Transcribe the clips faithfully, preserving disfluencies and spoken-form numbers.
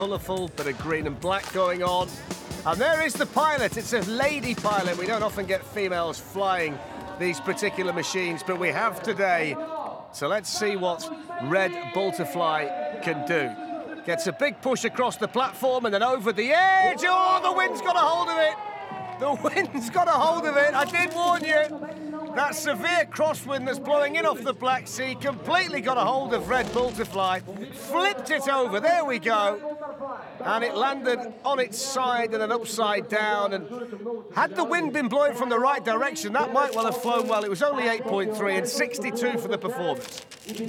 Colourful, bit of green and black going on. And there is the pilot. It's a lady pilot. We don't often get females flying these particular machines, but we have today. So let's see what Red Butterfly can do. Gets a big push across the platform and then over the edge. Oh, the wind's got a hold of it. The wind's got a hold of it. I did warn you. That severe crosswind that's blowing in off the Black Sea completely got a hold of Red Butterfly. Flipped it over. There we go. And it landed on its side and then upside down. And had the wind been blowing from the right direction, that might well have flown well. It was only eight point three and sixty-two for the performance.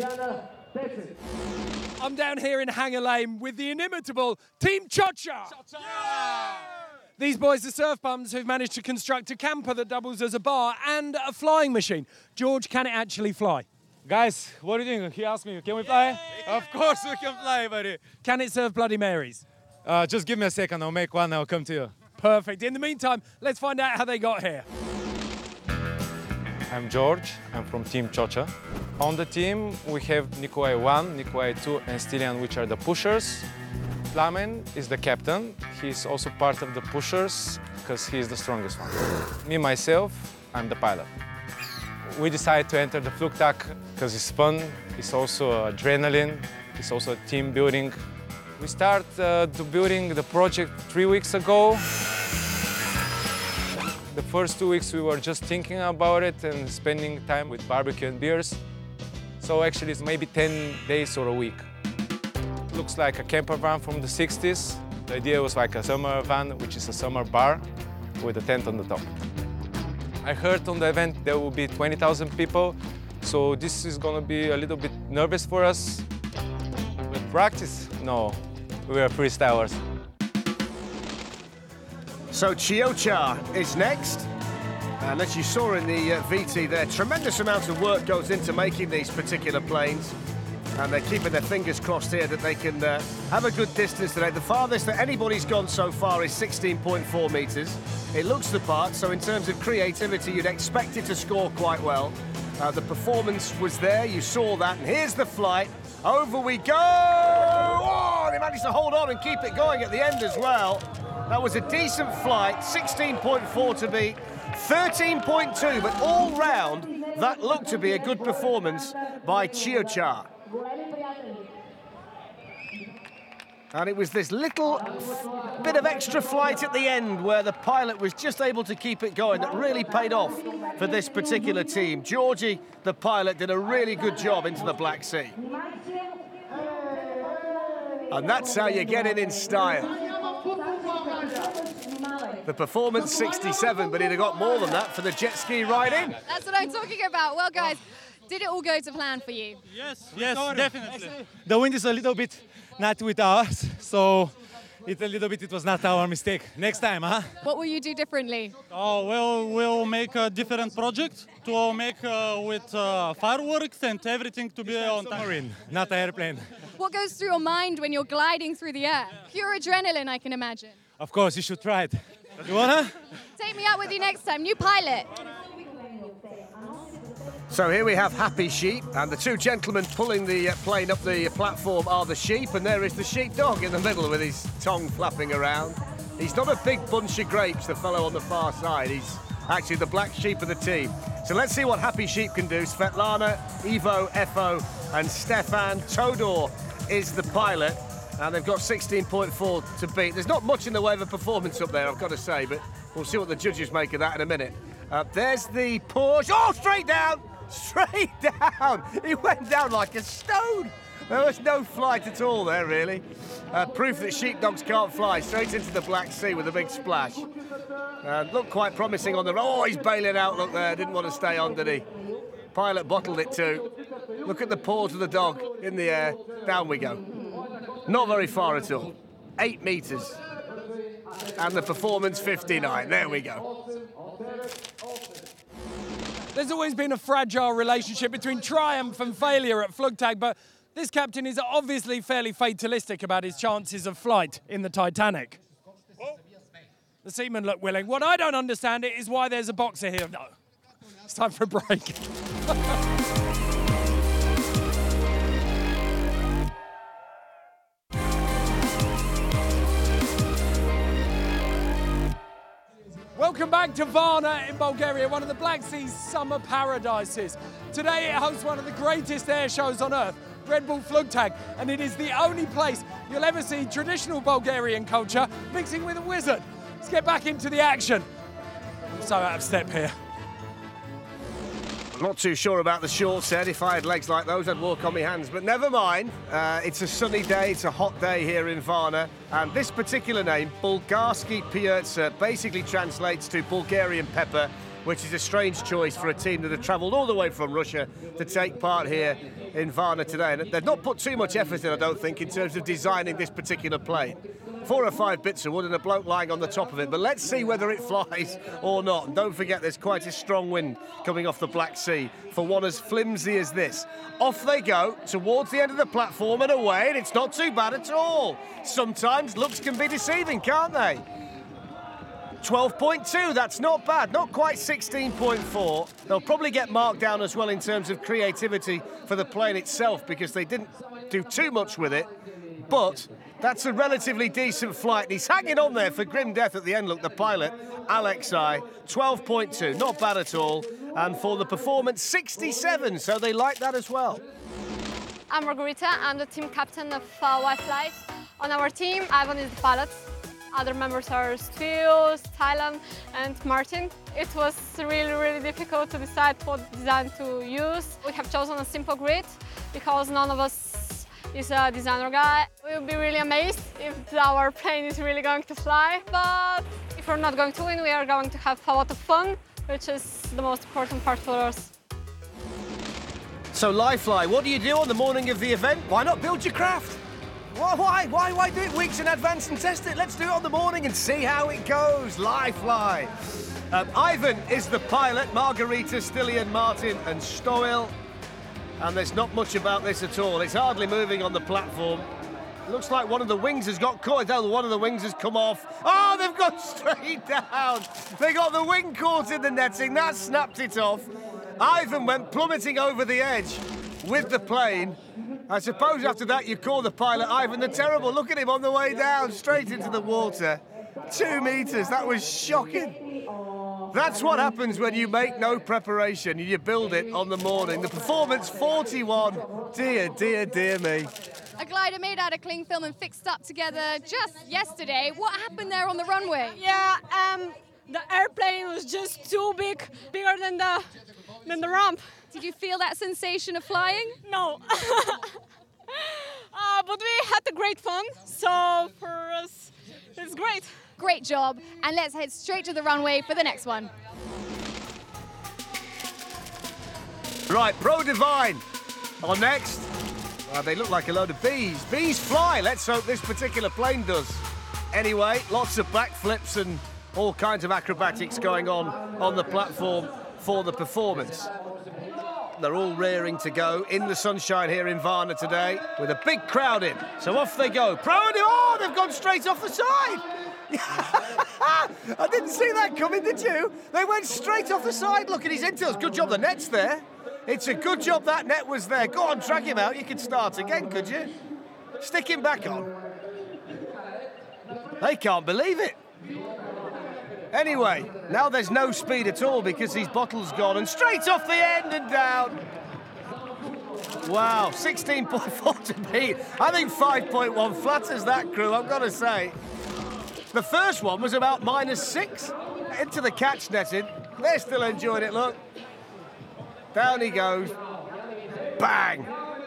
I'm down here in Hanger Lane with the inimitable Team Chocha. Yeah! These boys are surf bums who've managed to construct a camper that doubles as a bar and a flying machine. George, can it actually fly? Guys, what are you doing? He asked me, can we fly? Yeah. Of course we can fly, buddy. Can it serve Bloody Marys? Uh, just give me a second, I'll make one, I'll come to you. Perfect. In the meantime, let's find out how they got here. I'm George, I'm from Team Chocha. On the team, we have Nikolai one, Nikolai two, and Stilian, which are the pushers. Plamen is the captain. He's also part of the pushers because he's the strongest one. Me, myself, I'm the pilot. We decided to enter the Flugtag because it's fun, it's also adrenaline, it's also team building. We started uh, to building the project three weeks ago. The first two weeks we were just thinking about it and spending time with barbecue and beers. So actually it's maybe ten days or a week. Looks like a camper van from the sixties. The idea was like a summer van, which is a summer bar with a tent on the top. I heard on the event there will be twenty thousand people, so this is gonna be a little bit nervous for us. With practice, no, we are freestylers. So Chocha is next. And as you saw in the uh, V T there, tremendous amount of work goes into making these particular planes. And they're keeping their fingers crossed here that they can uh, have a good distance today. The farthest that anybody's gone so far is sixteen point four metres. It looks the part, so in terms of creativity, you'd expect it to score quite well. Uh, the performance was there, you saw that, and here's the flight. Over we go! Oh, they managed to hold on and keep it going at the end as well. That was a decent flight, sixteen point four to beat, thirteen point two, but all round, that looked to be a good performance by Chocha. And it was this little bit of extra flight at the end where the pilot was just able to keep it going that really paid off for this particular team. Georgie, the pilot, did a really good job into the Black Sea. And that's how you get it in style. The performance sixty-seven, but he'd have got more than that for the jet ski ride in. That's what I'm talking about. Well, guys, did it all go to plan for you? Yes, yes, definitely. The wind is a little bit not with us, so it a little bit it was not our mistake. Next time, huh? What will you do differently? Oh, well, we'll make a different project to make uh, with uh, fireworks and everything to be on time. Submarine, not an airplane. What goes through your mind when you're gliding through the air? Pure adrenaline, I can imagine. Of course, you should try it. You wanna? Take me out with you next time. New pilot. So here we have Happy Sheep, and the two gentlemen pulling the uh, plane up the platform are the sheep, and there is the sheepdog in the middle with his tongue flapping around. He's not a big bunch of grapes, the fellow on the far side. He's actually the black sheep of the team. So let's see what Happy Sheep can do. Svetlana, Ivo, Efo, and Stefan. Todor is the pilot, and they've got sixteen point four to beat. There's not much in the way of a performance up there, I've got to say, but we'll see what the judges make of that in a minute. Uh, there's the push. Oh, straight down! Straight down! He went down like a stone. There was no flight at all there, really. Uh, proof that sheepdogs can't fly. Straight into the Black Sea with a big splash. Uh, looked quite promising on the... Oh, he's bailing out, look there. Didn't want to stay on, did he? Pilot bottled it too. Look at the paws of the dog in the air. Down we go. Not very far at all. Eight metres. And the performance, fifty-nine. There we go. There's always been a fragile relationship between triumph and failure at Flugtag, but this captain is obviously fairly fatalistic about his chances of flight in the Titanic. The seamen look willing. What I don't understand is why there's a boxer here. No, it's time for a break. Welcome back to Varna in Bulgaria, one of the Black Sea's summer paradises. Today it hosts one of the greatest air shows on earth, Red Bull Flugtag, and it is the only place you'll ever see traditional Bulgarian culture mixing with a wizard. Let's get back into the action. I'm so out of step here. Not too sure about the short set. If I had legs like those, I'd walk on my hands. But never mind. Uh, it's a sunny day. It's a hot day here in Varna. And this particular name, Bulgarski Piazza, basically translates to Bulgarian pepper, which is a strange choice for a team that have travelled all the way from Russia to take part here in Varna today. And they've not put too much effort in, I don't think, in terms of designing this particular plane. Four or five bits of wood and a bloke lying on the top of it, but let's see whether it flies or not. And don't forget, there's quite a strong wind coming off the Black Sea for one as flimsy as this. Off they go towards the end of the platform and away, and it's not too bad at all. Sometimes looks can be deceiving, can't they? twelve point two, that's not bad, not quite sixteen point four. They'll probably get marked down as well in terms of creativity for the plane itself because they didn't do too much with it, but that's a relatively decent flight. He's hanging on there for grim death at the end. Look, the pilot, Alexei, twelve point two, not bad at all. And for the performance, sixty-seven, so they like that as well. I'm Margarita, I'm the team captain of uh, Y-Fly. On our team, Ivan is the pilot. Other members are Stu, Tylan and Martin. It was really, really difficult to decide what design to use. We have chosen a simple grid because none of us is a designer guy. We'll be really amazed if our plane is really going to fly, but if we're not going to win, we are going to have a lot of fun, which is the most important part for us. So, Livefly, what do you do on the morning of the event? Why not build your craft? Why, why, why do it weeks in advance and test it? Let's do it on the morning and see how it goes. Livefly. Um, Ivan is the pilot, Margarita, Stilian, Martin and Stoil. And there's not much about this at all. It's hardly moving on the platform. It looks like one of the wings has got caught. Oh, one of the wings has come off. Oh, they've gone straight down. They got the wing caught in the netting. That snapped it off. Ivan went plummeting over the edge with the plane. I suppose after that you call the pilot Ivan the Terrible. Look at him on the way down, straight into the water. Two metres, that was shocking. That's what happens when you make no preparation. You build it on the morning. The performance, forty-one. Dear, dear, dear me. A glider made out of cling film and fixed up together just yesterday. What happened there on the runway? Yeah, um, the airplane was just too big, bigger than the, than the ramp. Did you feel that sensation of flying? No. uh, but we had a great fun, so for us, it's great. Great job, and let's head straight to the runway for the next one. Right, Pro Divine on next. Uh, they look like a load of bees. Bees fly, let's hope this particular plane does. Anyway, lots of backflips and all kinds of acrobatics going on on the platform for the performance. They're all rearing to go in the sunshine here in Varna today with a big crowd in. So off they go. Pro, oh, they've gone straight off the side. I didn't see that coming, did you? They went straight off the side. Look at his intils. Good job the net's there. It's a good job that net was there. Go on, drag him out. You could start again, could you? Stick him back on. They can't believe it. Anyway, now there's no speed at all because his bottle's gone and straight off the end and down. Wow, sixteen point four to beat. I think five point one flatters that crew, I've got to say. The first one was about minus six into the catch netting. They're still enjoying it, look. Down he goes. Bang.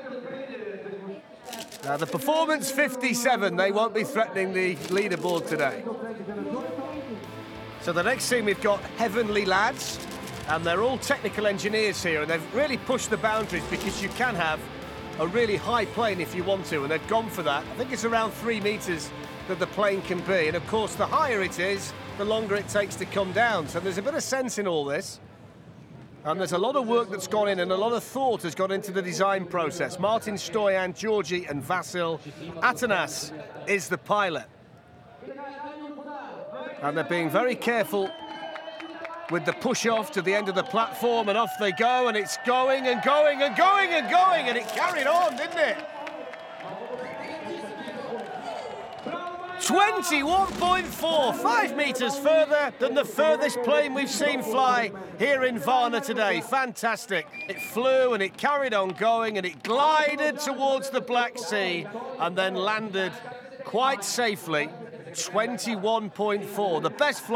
Now the performance fifty-seven, they won't be threatening the leaderboard today. So the next team we've got Heavenly Lads, and they're all technical engineers here, and they've really pushed the boundaries because you can have a really high plane if you want to, and they've gone for that. I think it's around three metres that the plane can be, and of course the higher it is, the longer it takes to come down. So there's a bit of sense in all this. And there's a lot of work that's gone in and a lot of thought has gone into the design process. Martin, Stoyan, Georgi and Vasil. Atanas is the pilot. And they're being very careful with the push-off to the end of the platform, and off they go, and it's going and going and going and going, and it carried on, didn't it? twenty-one point four, five metres further than the furthest plane we've seen fly here in Varna today. Fantastic. It flew and it carried on going and it glided towards the Black Sea and then landed quite safely. twenty-one point four, the best flight